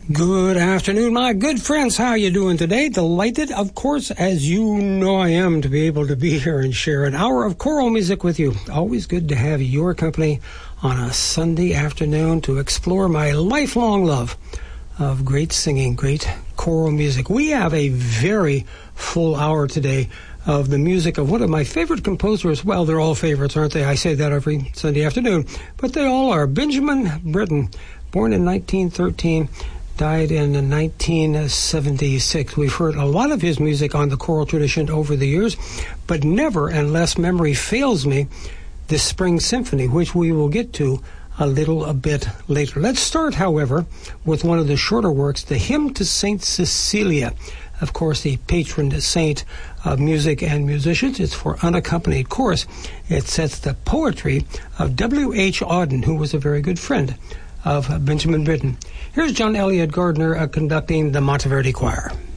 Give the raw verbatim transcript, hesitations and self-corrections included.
Good afternoon, my good friends. How are you doing today? Delighted, of course, as you know I am, to be able to be here and share an hour of choral music with you. Always good to have your company on a Sunday afternoon to explore my lifelong love of great singing, great choral music. We have a very full hour today of the music of one of my favorite composers. Well, they're all favorites, aren't they? I say that every Sunday afternoon. But they all are. Benjamin Britten, born in nineteen thirteen, died in nineteen seventy-six. We've heard a lot of his music on the choral tradition over the years, but never, unless memory fails me, the Spring Symphony, which we will get to a little a bit later. Let's start, however, with one of the shorter works, the Hymn to Saint Cecilia. Of course, the patron saint of music and musicians. It's for unaccompanied chorus. It sets the poetry of W H Auden, who was a very good friend of Benjamin Britten. Here's John Elliott Gardner uh, conducting the Monteverdi Choir.